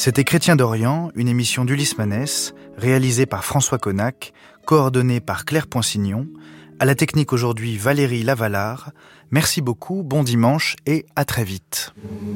C'était Chrétiens d'Orient, une émission d'Ulysse Manès, réalisée par François Connac, coordonnée par Claire Ponsignon, à la technique aujourd'hui Valérie Lavalard. Merci beaucoup, bon dimanche et à très vite.